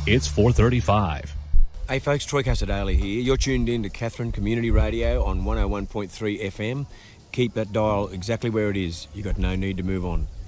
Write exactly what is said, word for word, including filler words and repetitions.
It's four thirty-five. Hey folks, Troy Casadale here. You're tuned in to Katherine Community Radio on one oh one point three F M. Keep that dial exactly where it is. You've got no need to move on.